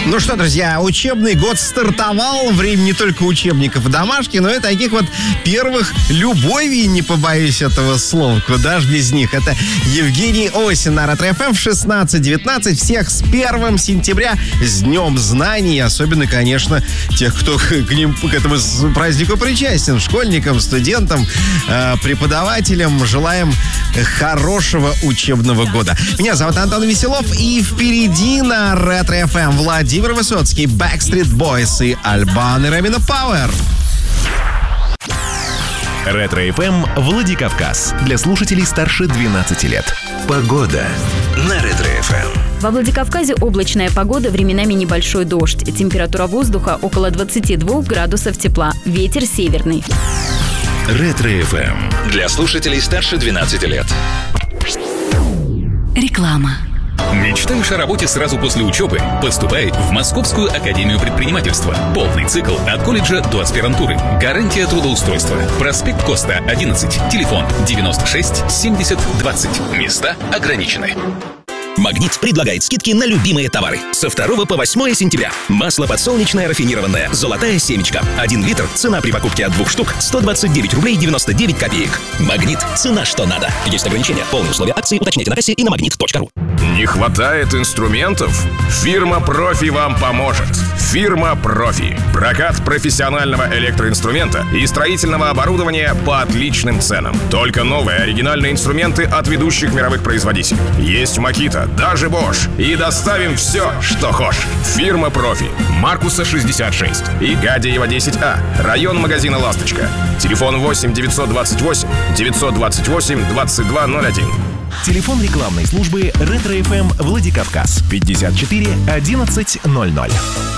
Ну что, друзья, учебный год стартовал. Время не только учебников и домашки, но и таких вот первых любовей, не побоюсь этого слова. Куда ж без них? Это Евгений Осин на Ретро-ФМ в 16:19. Всех с 1 сентября, с Днем Знаний. Особенно, конечно, тех, кто к этому празднику причастен. Школьникам, студентам, преподавателям. Желаем хорошего учебного года. Меня зовут Антон Веселов. И впереди на Ретро-ФМ Владимир Высоцкий, Backstreet Boys и Альбан и Ремина Пауэр. Ретро-ФМ Владикавказ. Для слушателей старше 12 лет. Погода на Ретро-ФМ. Во Владикавказе облачная погода, временами небольшой дождь. Температура воздуха около 22 градусов тепла. Ветер северный. Ретро-ФМ. Для слушателей старше 12 лет. Реклама. Мечтаешь о работе сразу после учебы? Поступай в Московскую академию предпринимательства. Полный цикл от колледжа до аспирантуры. Гарантия трудоустройства. Проспект Коста, 11. Телефон 96 70 20. Места ограничены. «Магнит» предлагает скидки на любимые товары. Со 2 по 8 сентября. Масло подсолнечное рафинированное «Золотая семечка». 1 литр. Цена при покупке от 2 штук 129 рублей 99 копеек. «Магнит». Цена что надо. Есть ограничения. Полные условия акции уточняйте на кассе и на magnet.ru. Не хватает инструментов? Фирма «Профи» вам поможет. Фирма «Профи». Прокат профессионального электроинструмента и строительного оборудования по отличным ценам. Только новые оригинальные инструменты от ведущих мировых производителей. Есть Makita, даже Bosch. И доставим все, что хочешь. Фирма «Профи». Маркуса 66 и Гадеева 10А. Район магазина «Ласточка». Телефон 8 928 928 2201. Телефон рекламной службы Ретро-ФМ Владикавказ 54 11 00.